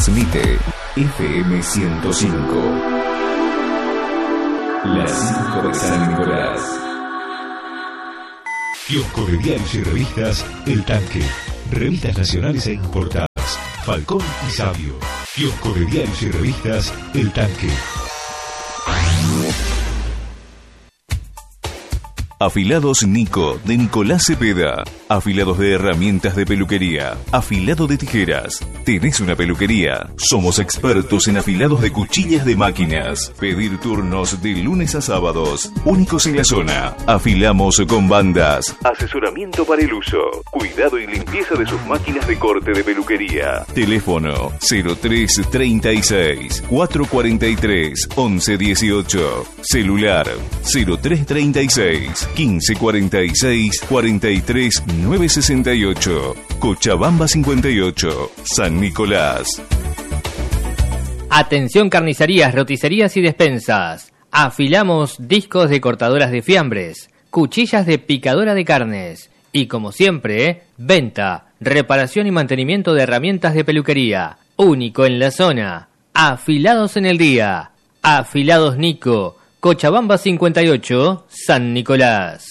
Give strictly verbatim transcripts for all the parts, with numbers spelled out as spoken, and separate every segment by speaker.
Speaker 1: Transmite F M ciento cinco. Las cinco de San Nicolás.
Speaker 2: Kiosco de diarios y revistas El Tanque. Revistas nacionales e importadas. Falcón y Sabio. Kiosco de diarios y revistas El Tanque.
Speaker 1: Afilados Nico, de Nicolás Cepeda. Afilados de herramientas de peluquería. Afilado de tijeras. ¿Tenés una peluquería? Somos expertos en afilados de cuchillas de máquinas. Pedir turnos de lunes a sábados. Únicos en la zona. Afilamos con bandas. Asesoramiento para el uso. Cuidado y limpieza de sus máquinas de corte de peluquería. Teléfono cero tres treinta y seis, cuatrocientos cuarenta y tres, once dieciocho. Celular cero tres treinta y seis, quince cuarenta y seis, cuarenta y tres, novecientos sesenta y ocho. Cochabamba cincuenta y ocho, San Nicolás.
Speaker 3: Atención, carnicerías, roticerías y despensas. Afilamos discos de cortadoras de fiambres, cuchillas de picadora de carnes y, como siempre, venta, reparación y mantenimiento de herramientas de peluquería. Único en la zona. Afilados en el día. Afilados Nico, Cochabamba cincuenta y ocho, San Nicolás.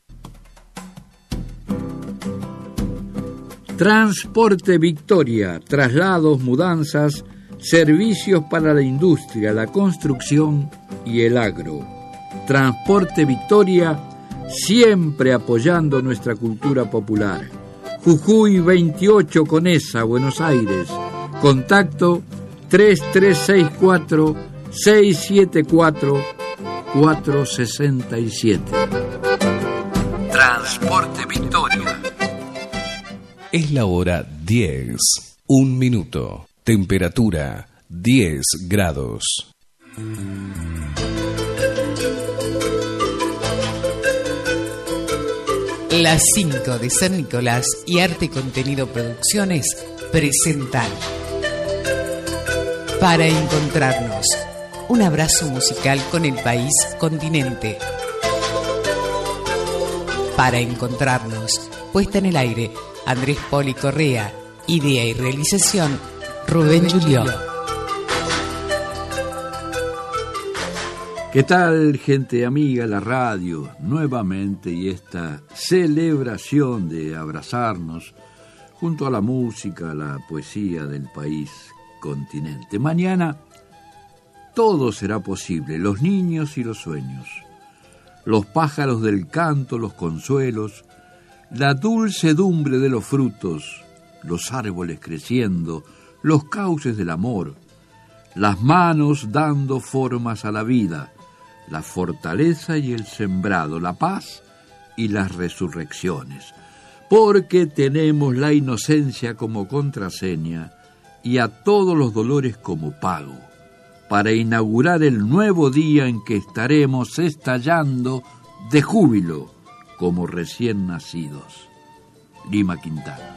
Speaker 4: Transporte Victoria, traslados, mudanzas, servicios para la industria, la construcción y el agro. Transporte Victoria, siempre apoyando nuestra cultura popular. Jujuy veintiocho, Conesa, Buenos Aires. Contacto tres tres seis cuatro, seis siete cuatro, cuatro seis siete. Transporte Victoria.
Speaker 5: Es la hora diez, un minuto. Temperatura diez grados.
Speaker 6: Las cinco de San Nicolás y Arte Contenido Producciones presentan Para Encontrarnos, un abrazo musical con el país continente. Para Encontrarnos, puesta en el aire, Andrés Poli Correa, idea y realización, Rubén Julió.
Speaker 4: ¿Qué tal, gente amiga, la radio? Nuevamente, y esta celebración de abrazarnos junto a la música, la poesía del país continente. Mañana todo será posible, los niños y los sueños, los pájaros del canto, los consuelos, la dulcedumbre de los frutos, los árboles creciendo, los cauces del amor, las manos dando formas a la vida, la fortaleza y el sembrado, la paz y las resurrecciones, porque tenemos la inocencia como contraseña y a todos los dolores como pago, para inaugurar el nuevo día en que estaremos estallando de júbilo como recién nacidos. Lima Quintana.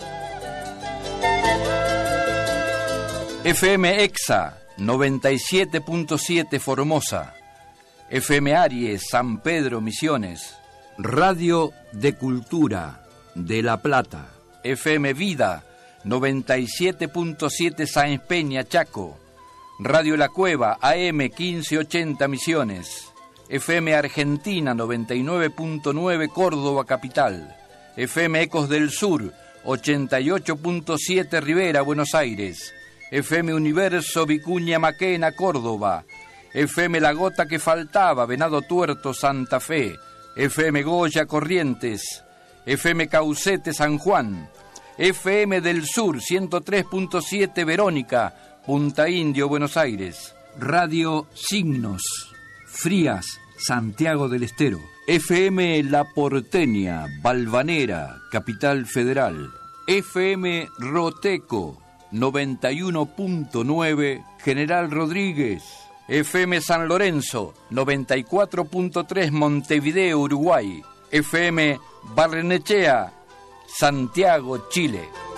Speaker 7: F M Exa noventa y siete punto siete Formosa, F M Aries San Pedro Misiones,
Speaker 4: Radio de Cultura de La Plata,
Speaker 7: F M Vida noventa y siete punto siete Sáenz Peña Chaco, Radio La Cueva A M quince ochenta Misiones, F M Argentina noventa y nueve punto nueve Córdoba Capital, F M Ecos del Sur ochenta y ocho punto siete Rivera Buenos Aires, F M Universo Vicuña Maquena Córdoba, F M La Gota que Faltaba Venado Tuerto Santa Fe, F M Goya Corrientes, F M Caucete San Juan, F M del Sur ciento tres punto siete Verónica Punta Indio Buenos Aires,
Speaker 4: Radio Signos Frías, Santiago del Estero,
Speaker 7: F M La Porteña, Valvanera, Capital Federal, F M Roteco, noventa y uno punto nueve, General Rodríguez, F M San Lorenzo, noventa y cuatro punto tres, Montevideo, Uruguay, F M Barrenechea, Santiago, Chile.